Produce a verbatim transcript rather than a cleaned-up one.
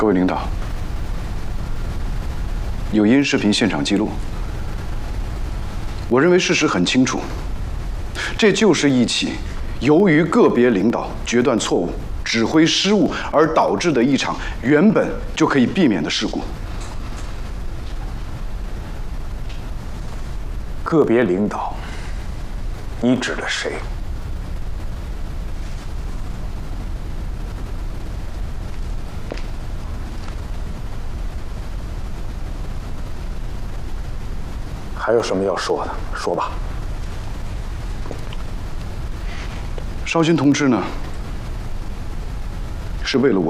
各位领导，有音视频现场记录，我认为事实很清楚，这就是一起由于个别领导决断错误、指挥失误而导致的一场原本就可以避免的事故。 个别领导，你指的谁？还有什么要说的？说吧。 绍兴同志呢，是为了我。